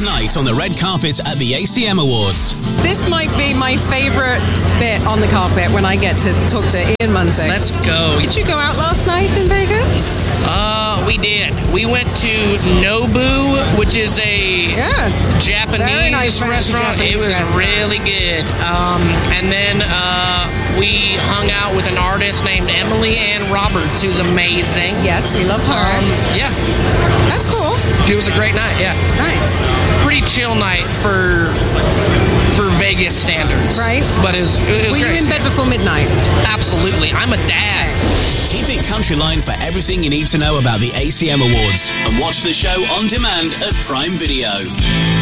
night on the red carpet at the ACM Awards. This might be my favourite bit on the carpet when I get to talk to Ian Munsick. Let's go. Did you go out last night in Vegas? We did. We went to Nobu, which is a Japanese nice restaurant. Japanese it was restaurant. really good. And then we hung out with an artist named Emily Ann Roberts, who's amazing. Yes, we love her. Yeah. That's cool. It was a great night, yeah. Nice. Pretty chill night for Vegas standards. Right. But it was Were great. you in bed before midnight? Absolutely. I'm a dad. Keep it Countryline for everything you need to know about the ACM Awards and watch the show on demand at Prime Video.